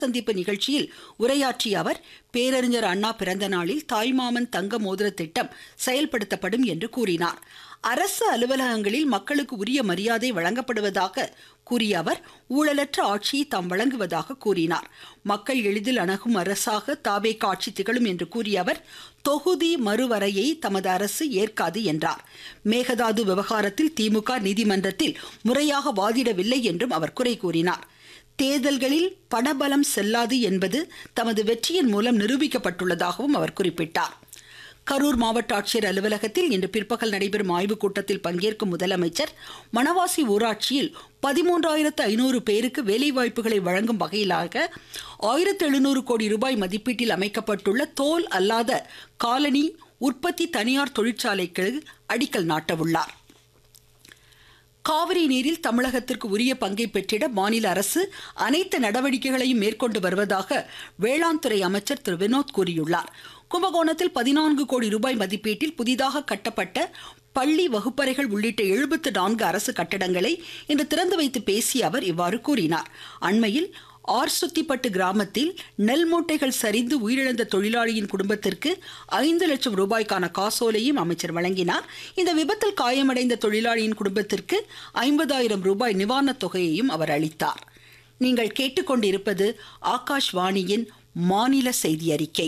சந்திப்பு நிகழ்ச்சியில் உரையாற்றிய அவர், பேரறிஞர் அண்ணா பிறந்த நாளில் தாய்மாமன் தங்க மோதிர திட்டம் செயல்படுத்தப்படும் என்று கூறினார். அரசு அலுவலகங்களில் மக்களுக்கு உரிய மரியாதை வழங்கப்படுவதாக கூறிய அவர், ஊழலற்ற ஆட்சியை தாம் வழங்குவதாக கூறினார். மக்கள் எளிதில் அணுகும் அரசாக தாவேகா ஆட்சி திகழும் என்று கூறிய அவர், தொகுதி மறுவரையை தமது அரசு ஏற்காது என்றார். மேகதாது விவகாரத்தில் திமுக நீதிமன்றத்தில் முறையாக வாதிடவில்லை என்றும் அவர் குறை கூறினார். தேர்தல்களில் பணபலம் செல்லாது என்பது தமது வெற்றியின் மூலம் நிரூபிக்கப்பட்டுள்ளதாகவும் அவர் குறிப்பிட்டார். கரூர் மாவட்ட ஆட்சியர் அலுவலகத்தில் இன்று பிற்பகல் நடைபெறும் ஆய்வுக் கூட்டத்தில் பங்கேற்கும் முதலமைச்சர், மணவாசி ஊராட்சியில் 13,500 பேருக்கு வேலைவாய்ப்புகளை வழங்கும் வகையிலாக 1,700 கோடி ரூபாய் மதிப்பீட்டில் அமைக்கப்பட்டுள்ள தோல் அல்லாத காலனி உற்பத்தி தனியார் தொழிற்சாலைக்கு அடிக்கல் நாட்டவுள்ளார். காவிரி நீரில் தமிழகத்திற்கு உரிய பங்கை பெற்றிட மாநில அரசு அனைத்து நடவடிக்கைகளையும் மேற்கொண்டு வருவதாக வேளாண் துறை அமைச்சர் திரு வினோத் கூறியுள்ளார். கும்பகோணத்தில் 14 கோடி ரூபாய் மதிப்பீட்டில் புதிதாக கட்டப்பட்ட பள்ளி வகுப்பறைகள் உள்ளிட்ட 74 அரசு கட்டடங்களை இன்று திறந்து வைத்து பேசிய அவர் இவ்வாறு கூறினார். அண்மையில் ஆர்சுத்திப்பட்டு கிராமத்தில் நெல் மூட்டைகள் சரிந்து உயிரிழந்த தொழிலாளியின் குடும்பத்திற்கு 5 லட்சம் ரூபாய்க்கான காசோலையும் அமைச்சர் வழங்கினார். இந்த விபத்தில் காயமடைந்த தொழிலாளியின் குடும்பத்திற்கு 50,000 ரூபாய் நிவாரணத் தொகையையும் அவர் அளித்தார். நீங்கள் கேட்டுக்கொண்டிருப்பது ஆகாஷ்வாணியின் மாநில செய்தி அறிக்கை.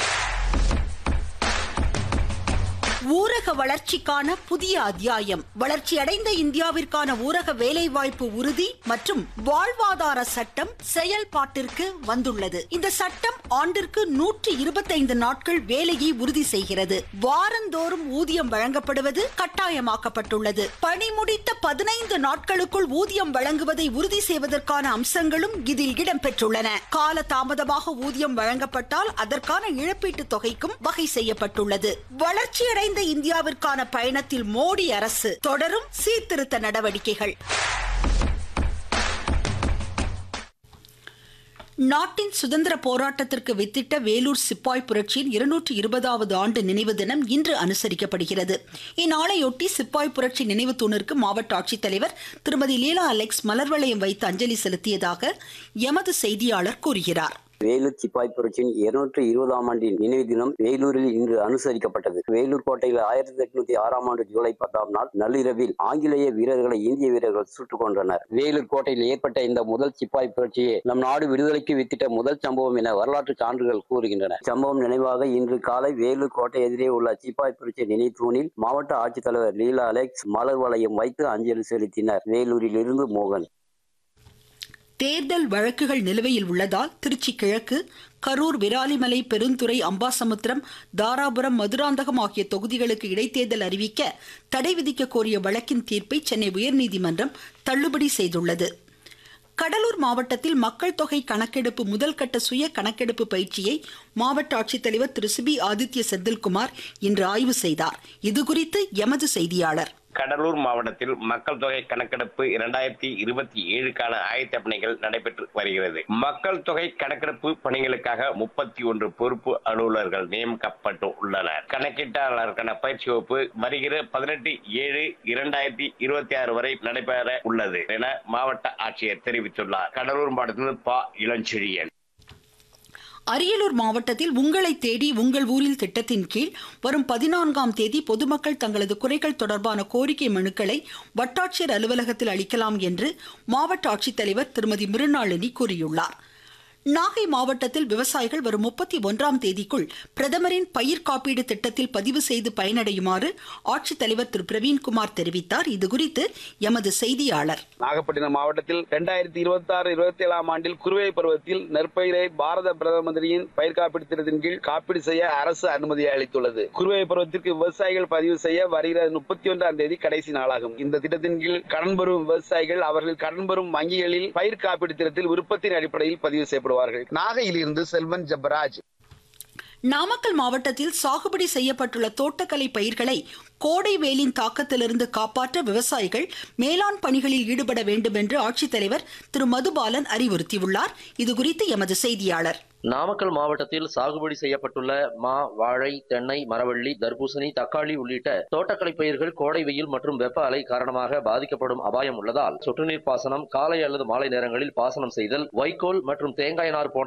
ஊரக வளர்ச்சிக்கான புதிய அத்தியாயம். வளர்ச்சியடைந்த இந்தியாவிற்கான ஊரக வேலைவாய்ப்பு உறுதி மற்றும் வாழ்வாதார சட்டம் செயல்பாட்டிற்கு வந்துள்ளது. இந்த சட்டம் ஆண்டிற்கு 125 நாட்கள் வேலையை உறுதி செய்கிறது. வாரந்தோறும் ஊதியம் வழங்கப்படுவது கட்டாயமாக்கப்பட்டுள்ளது. பணி முடித்த 15 நாட்களுக்குள் ஊதியம் வழங்குவதை உறுதி செய்வதற்கான அம்சங்களும் இதில் இடம்பெற்றுள்ளன. கால தாமதமாக ஊதியம் வழங்கப்பட்டால் அதற்கான இழப்பீட்டுத் தொகைக்கும் வகை செய்யப்பட்டுள்ளது. வளர்ச்சியடைந்த இந்தியாவிற்கான பயணத்தில் மோடி அரசு தொடரும் சீர்திருத்த நடவடிக்கைகள். நாட்டின் சுதந்திர போராட்டத்திற்கு வித்திட்ட வேலூர் சிப்பாய் புரட்சியின் 220வது ஆண்டு நினைவு தினம் இன்று அனுசரிக்கப்படுகிறது. இந்நாளையொட்டி சிப்பாய் புரட்சி நினைவு தூணிற்கு மாவட்ட ஆட்சித்தலைவர் திருமதி லீலா அலெக்ஸ் மலர்வளையம் வைத்து அஞ்சலி செலுத்தியதாக எமது செய்தியாளர் கூறுகிறார். வேலூர் சிப்பாய் புரட்சியின் 220ஆம் ஆண்டின் நினைவு தினம் வேலூரில் இன்று அனுசரிக்கப்பட்டது. வேலூர் கோட்டையில் 1806ஆம் ஆண்டு ஜூலை 10ஆம் நாள் நள்ளிரவில் ஆங்கிலேய வீரர்களை இந்திய வீரர்கள் சுட்டுக் கொன்றனர். வேலூர் கோட்டையில் ஏற்பட்ட இந்த முதல் சிப்பாய் புரட்சியே நம் நாடு விடுதலைக்கு வித்திட்ட முதல் சம்பவம் என வரலாற்று சான்றுகள் கூறுகின்றன. சம்பவம் நினைவாக இன்று காலை வேலூர் கோட்டை எதிரே உள்ள சிப்பாய் புரட்சி நினைவு தூணில் மாவட்ட ஆட்சித்தலைவர் லீலா அலெக்ஸ் மலர் வளையம் வைத்து அஞ்சலி செலுத்தினர். வேலூரில் இருந்து மோகன். தேர்தல் வழக்குகள் நிலுவையில் உள்ளதால் திருச்சி கிழக்கு, கரூர், விராலிமலை, பெருந்துறை, அம்பாசமுத்திரம், தாராபுரம், மதுராந்தகம் ஆகிய தொகுதிகளுக்கு இடைத்தேர்தல் அறிவிக்க தடை விதிக்க கோரிய வழக்கின் தீர்ப்பை சென்னை உயர்நீதிமன்றம் தள்ளுபடி செய்துள்ளது. கடலூர் மாவட்டத்தில் மக்கள் தொகை கணக்கெடுப்பு முதல்கட்ட சுய கணக்கெடுப்பு பயிற்சியை மாவட்ட ஆட்சித்தலைவர் திரு சிபி ஆதித்ய செந்தில்குமார் இன்று ஆய்வு செய்தார். இதுகுறித்து எமது செய்தியாளர். கடலூர் மாவட்டத்தில் மக்கள் தொகை கணக்கெடுப்பு 2027க்கான ஆயத்த பணிகள் நடைபெற்று வருகிறது. மக்கள் தொகை கணக்கெடுப்பு பணிகளுக்காக 31 பொறுப்பு அலுவலர்கள் நியமிக்கப்பட்டு உள்ளனர். கணக்கீட்டாளருக்கான பயிற்சி வகுப்பு வருகிற 18/7/2026 வரை நடைபெற உள்ளது என மாவட்ட ஆட்சியர் தெரிவித்துள்ளார். கடலூர் மாவட்டத்தில் பா. இளஞ்செழியன். அரியலூர் மாவட்டத்தில் உங்களை தேடி உங்கள் ஊரில் திட்டத்தின் கீழ் வரும் 14ஆம் தேதி பொதுமக்கள் தங்களது குறைகள் தொடர்பான கோரிக்கை மனுக்களை வட்டாட்சியர் அலுவலகத்தில் அளிக்கலாம் என்று மாவட்ட ஆட்சித்தலைவர் திருமதி மிருணாளினி கூறியுள்ளார். நாகை மாவட்டத்தில் விவசாயிகள் வரும் 31ஆம் தேதிக்குள் பிரதமரின் பயிர் காப்பீடு திட்டத்தில் பதிவு செய்து பயனடையுமாறு ஆட்சித்தலைவர் திரு பிரவீன்குமார் தெரிவித்தார். இதுகுறித்து எமது செய்தியாளர். நாகப்பட்டினம் மாவட்டத்தில் 2026-27ஆம் ஆண்டில் குறுவை பருவத்தில் நெற்பயிரை பாரத பிரதமரின் பயிர் காப்பீடு திட்டத்தின் கீழ் காப்பீடு செய்ய அரசு அனுமதி அளித்துள்ளது. குறுவை பருவத்திற்கு விவசாயிகள் பதிவு செய்ய வருகிற 31ஆம் தேதி கடைசி நாளாகும். இந்த திட்டத்தின் கீழ் கடன் பெறும் விவசாயிகள் அவர்கள் கடன் பெறும் வங்கிகளில் பயிர் காப்பீடு திட்டத்தில் விருப்பத்தின் அடிப்படையில் பதிவு செய்யப்படுவார்கள். நாகையிலிருந்து செல்வன் ஜபராஜ். நாமக்கல் மாவட்டத்தில் சாகுபடி செய்யப்பட்டுள்ள தோட்டக்கலை பயிர்களை கோடை வெயிலின் தாக்கத்திலிருந்து காப்பாற்ற விவசாயிகள் மேலாண் பணிகளில் ஈடுபட வேண்டும் என்று ஆட்சித்தலைவர் திரு மதுபாலன் அறிவுறுத்தியுள்ளார். இதுகுறித்து எமது செய்தியாளர். நாமக்கல் மாவட்டத்தில் சாகுபடி செய்யப்பட்டுள்ள மா, வாழை, தென்னை, மரவள்ளி, தர்பூசணி, தக்காளி உள்ளிட்ட தோட்டக்கலை பயிர்கள் கோடை வெயில் மற்றும் வெப்ப அலை காரணமாக பாதிக்கப்படும் அபாயம் உள்ளதால் சொட்டுநீர் பாசனம், காலை அல்லது மாலை நேரங்களில் பாசனம் செய்தல், வைக்கோல் மற்றும் தேங்காய் நார் போன்ற